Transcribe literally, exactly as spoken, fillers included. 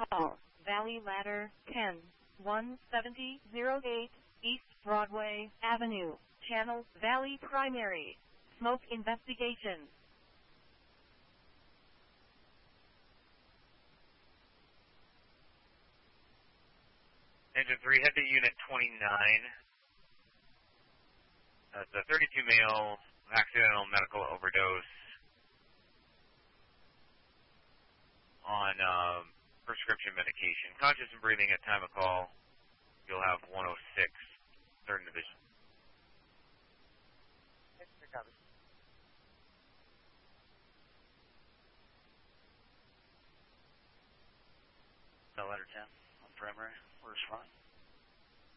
Call Valley Ladder ten one seven zero eight East Broadway Avenue, Channel Valley Primary. Smoke investigation. Engine three, head to Unit twenty-nine. That's a thirty-two male accidental medical overdose on um, prescription medication. Conscious and breathing at time of call. You'll have one oh six, third Division. Bell Ladder ten on primary. Where's front?